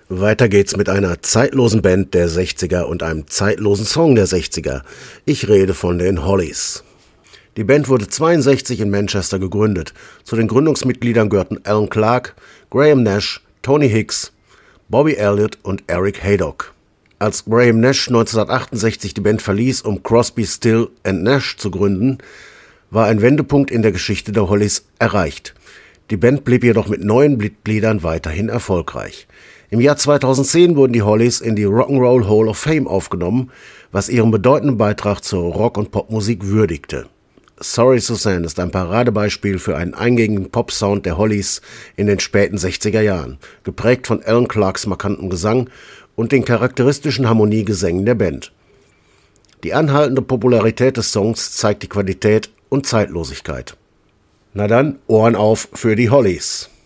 Weiter geht's mit einer zeitlosen Band der 60er und einem zeitlosen Song der 60er. Ich rede von den Hollies. Die Band wurde 1962 in Manchester gegründet. Zu den Gründungsmitgliedern gehörten Alan Clark, Graham Nash, Tony Hicks, Bobby Elliott und Eric Haydock. Als Graham Nash 1968 die Band verließ, um Crosby, Still and Nash zu gründen, war ein Wendepunkt in der Geschichte der Hollies erreicht. Die Band blieb jedoch mit neuen Mitgliedern weiterhin erfolgreich. Im Jahr 2010 wurden die Hollies in die Rock'n'Roll Hall of Fame aufgenommen, was ihren bedeutenden Beitrag zur Rock- und Popmusik würdigte. Sorry Suzanne ist ein Paradebeispiel für einen eingängigen Pop-Sound der Hollies in den späten 60er Jahren, geprägt von Alan Clarks markantem Gesang und den charakteristischen Harmoniegesängen der Band. Die anhaltende Popularität des Songs zeigt die Qualität und Zeitlosigkeit. Na dann, Ohren auf für die Hollies.